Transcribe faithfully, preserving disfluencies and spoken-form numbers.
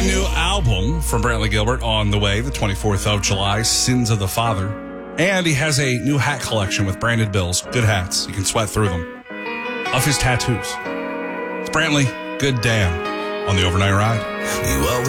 brand new album from Brantley Gilbert on the way, the twenty-fourth of July, Sins of the Father. And he has a new hat collection with branded bills. Good hats. You can sweat through them. Of his tattoos. It's Brantley, Good Damn on the Overnight Ride. You